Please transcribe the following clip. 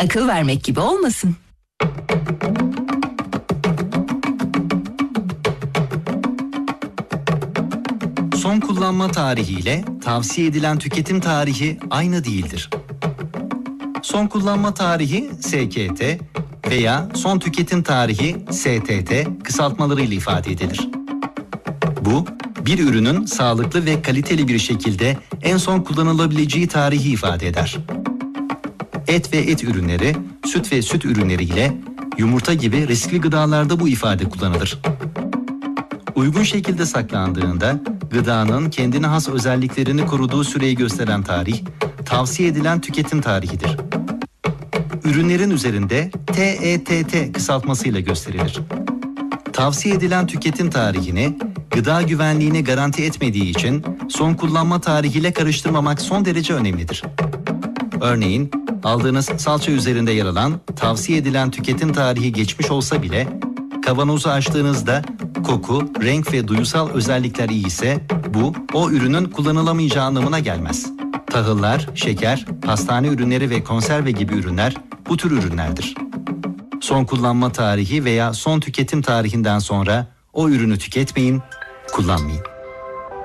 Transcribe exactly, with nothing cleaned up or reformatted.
Akıl vermek gibi olmasın. Son kullanma tarihi ile tavsiye edilen tüketim tarihi aynı değildir. Son kullanma tarihi S K T veya son tüketim tarihi S T T kısaltmalarıyla ifade edilir. Bu, bir ürünün sağlıklı ve kaliteli bir şekilde en son kullanılabileceği tarihi ifade eder. Et ve et ürünleri, süt ve süt ürünleri ile yumurta gibi riskli gıdalarda bu ifade kullanılır. Uygun şekilde saklandığında gıdanın kendine has özelliklerini koruduğu süreyi gösteren tarih, tavsiye edilen tüketim tarihidir. Ürünlerin üzerinde T E T T kısaltmasıyla gösterilir. Tavsiye edilen tüketim tarihini gıda güvenliğini garanti etmediği için son kullanma tarihiyle karıştırmamak son derece önemlidir. Örneğin, aldığınız salça üzerinde yer alan tavsiye edilen tüketim tarihi geçmiş olsa bile, kavanozu açtığınızda koku, renk ve duyusal özellikler iyi ise bu, o ürünün kullanılamayacağı anlamına gelmez. Tahıllar, şeker, pastane ürünleri ve konserve gibi ürünler bu tür ürünlerdir. Son kullanma tarihi veya son tüketim tarihinden sonra o ürünü tüketmeyin, kullanmayın.